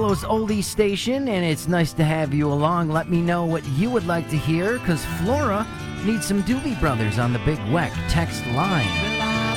Buffalo's oldie station, and it's nice to have you along. Let me know what you would like to hear, because Flora needs some Doobie Brothers on the Big Weck text line.